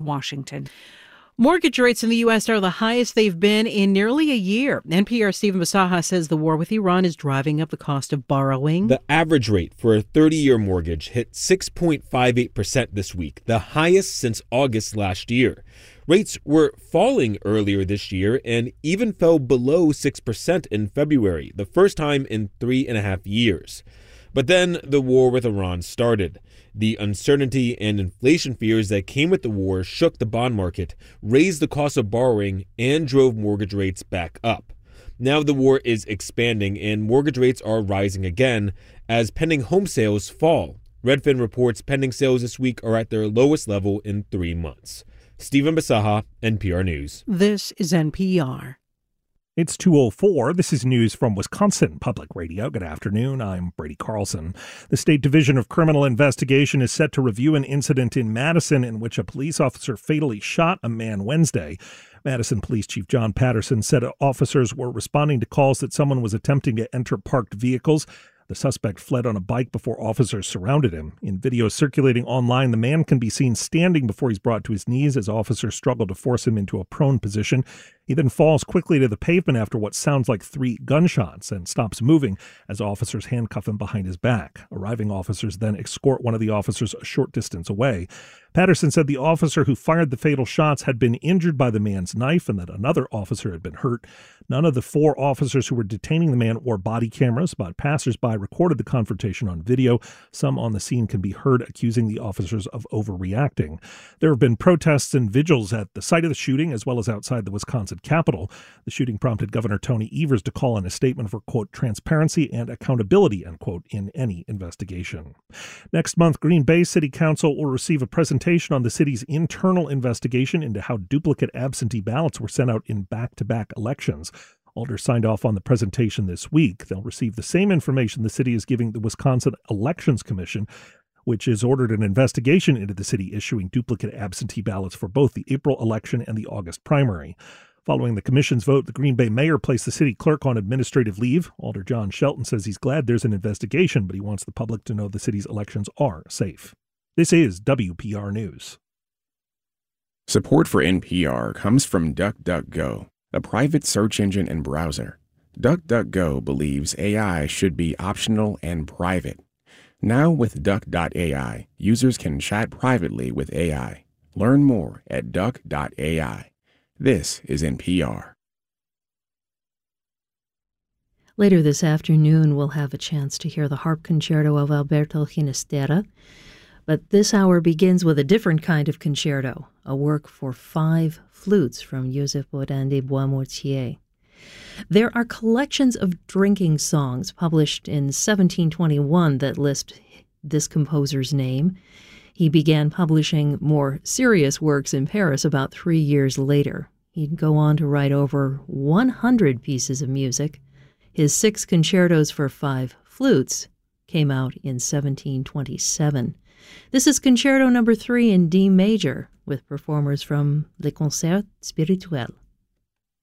Washington. Mortgage rates in the U.S. are the highest they've been in nearly a year. NPR's Stephen Basaha says the war with Iran is driving up the cost of borrowing. The average rate for a 30-year mortgage hit 6.58% this week, the highest since August last year. Rates were falling earlier this year and even fell below 6% in February, the first time in 3.5 years. But then the war with Iran started. The uncertainty and inflation fears that came with the war shook the bond market, raised the cost of borrowing, and drove mortgage rates back up. Now the war is expanding and mortgage rates are rising again as pending home sales fall. Redfin reports pending sales this week are at their lowest level in 3 months. Stephen Basaha, NPR News. This is NPR. It's 2:04. This is news from Wisconsin Public Radio. Good afternoon. I'm Brady Carlson. The State Division of Criminal Investigation is set to review an incident in Madison in which a police officer fatally shot a man Wednesday. Madison Police Chief John Patterson said officers were responding to calls that someone was attempting to enter parked vehicles. The suspect fled on a bike before officers surrounded him. In video circulating online, the man can be seen standing before he's brought to his knees as officers struggle to force him into a prone position. He then falls quickly to the pavement after what sounds like 3 gunshots and stops moving as officers handcuff him behind his back. Arriving officers then escort one of the officers a short distance away. Patterson said the officer who fired the fatal shots had been injured by the man's knife and that another officer had been hurt. None of the 4 officers who were detaining the man wore body cameras, but passersby recorded the confrontation on video. Some on the scene can be heard accusing the officers of overreacting. There have been protests and vigils at the site of the shooting as well as outside the Wisconsin Capitol. The shooting prompted Governor Tony Evers to call in a statement for, quote, transparency and accountability, unquote, in any investigation. Next month, Green Bay City Council will receive a presentation on the city's internal investigation into how duplicate absentee ballots were sent out in back-to-back elections. Alders signed off on the presentation this week. They'll receive the same information the city is giving the Wisconsin Elections Commission, which has ordered an investigation into the city issuing duplicate absentee ballots for both the April election and the August primary. Following the commission's vote, the Green Bay mayor placed the city clerk on administrative leave. Alder John Shelton says he's glad there's an investigation, but he wants the public to know the city's elections are safe. This is WPR News. Support for NPR comes from DuckDuckGo, a private search engine and browser. DuckDuckGo believes AI should be optional and private. Now with Duck.ai, users can chat privately with AI. Learn more at Duck.ai. This is NPR. Later this afternoon, we'll have a chance to hear the harp concerto of Alberto Ginastera. But this hour begins with a different kind of concerto, a work for 5 flutes from Joseph Bodin de Boismortier. There are collections of drinking songs published in 1721 that list this composer's name. He began publishing more serious works in Paris about 3 years later. He'd go on to write over 100 pieces of music. His 6 concertos for 5 flutes came out in 1727. This is Concerto No. 3 in D major, with performers from Les Concerts Spirituels.